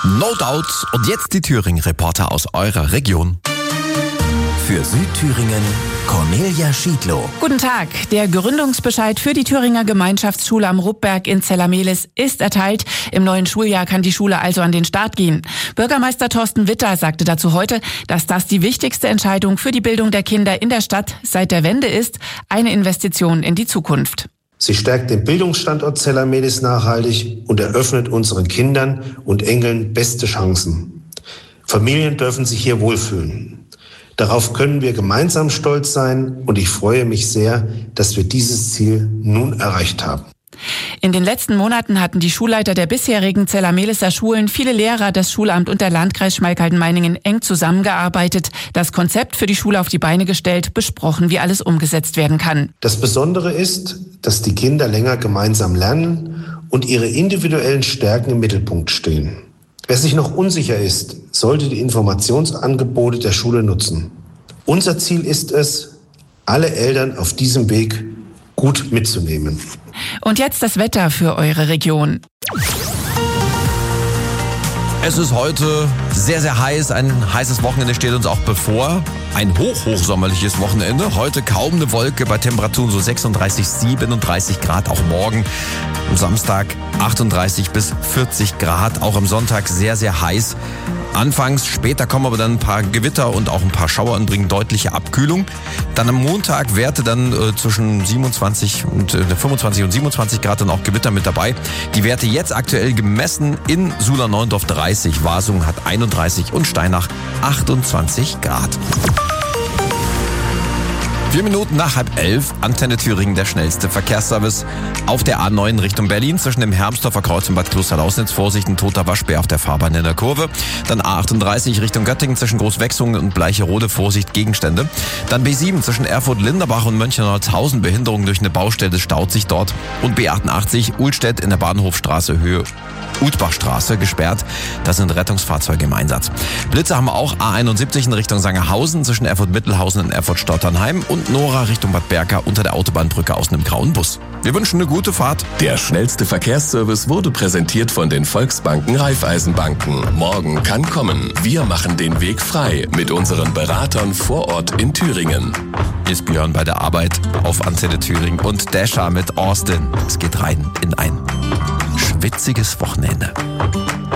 No Doubt. Und jetzt die Thüringen-Reporter aus eurer Region. Für Südthüringen Cornelia Schiedlow. Guten Tag. Der Gründungsbescheid für die Thüringer Gemeinschaftsschule am Ruppberg in Zellamelis ist erteilt. Im neuen Schuljahr kann die Schule also an den Start gehen. Bürgermeister Thorsten Witter sagte dazu heute, dass das die wichtigste Entscheidung für die Bildung der Kinder in der Stadt seit der Wende ist, eine Investition in die Zukunft. Sie stärkt den Bildungsstandort Zellamelis nachhaltig und eröffnet unseren Kindern und Enkeln beste Chancen. Familien dürfen sich hier wohlfühlen. Darauf können wir gemeinsam stolz sein und ich freue mich sehr, dass wir dieses Ziel nun erreicht haben. In den letzten Monaten hatten die Schulleiter der bisherigen Zellameliser Schulen, viele Lehrer, das Schulamt und der Landkreis Schmalkalden-Meiningen eng zusammengearbeitet, das Konzept für die Schule auf die Beine gestellt, besprochen, wie alles umgesetzt werden kann. Das Besondere ist, dass die Kinder länger gemeinsam lernen und ihre individuellen Stärken im Mittelpunkt stehen. Wer sich noch unsicher ist, sollte die Informationsangebote der Schule nutzen. Unser Ziel ist es, alle Eltern auf diesem Weg gut mitzunehmen. Und jetzt das Wetter für eure Region. Es ist heute sehr, sehr heiß. Ein heißes Wochenende steht uns auch bevor. Ein hochsommerliches Wochenende. Heute kaum eine Wolke bei Temperaturen so 36, 37 Grad. Auch morgen am Samstag 38 bis 40 Grad. Auch am Sonntag sehr, sehr heiß. Anfangs, später kommen aber dann ein paar Gewitter und auch ein paar Schauer und bringen deutliche Abkühlung. Dann am Montag Werte dann zwischen 25 und 25 und 27 Grad, dann auch Gewitter mit dabei. Die Werte jetzt aktuell gemessen in Suhler-Neuendorf 30, Wasungen hat 31 und Steinach 28 Grad. 4 Minuten nach 10:30, Antenne Thüringen, der schnellste Verkehrsservice. Auf der A9 Richtung Berlin zwischen dem Hermsdorfer Kreuz und Bad Klosterlausnitz. Vorsicht, ein toter Waschbär auf der Fahrbahn in der Kurve. Dann A38 Richtung Göttingen zwischen Großwechsungen und Bleicherode. Vorsicht, Gegenstände. Dann B7 zwischen Erfurt-Linderbach und Mönchengladbach. Behinderung durch eine Baustelle, staut sich dort. Und B88 Uhlstedt in der Bahnhofstraße Höhe Utbachstraße gesperrt. Das sind Rettungsfahrzeuge im Einsatz. Blitze haben wir auch A71 in Richtung Sangerhausen zwischen Erfurt-Mittelhausen und Erfurt-Stotternheim und Nora Richtung Bad Berka unter der Autobahnbrücke aus einem grauen Bus. Wir wünschen eine gute Fahrt. Der schnellste Verkehrsservice wurde präsentiert von den Volksbanken Raiffeisenbanken. Morgen kann kommen. Wir machen den Weg frei mit unseren Beratern vor Ort in Thüringen. Ist Björn bei der Arbeit auf Antenne Thüringen und Dasher mit Austin. Es geht rein in ein schwitziges Wochenende.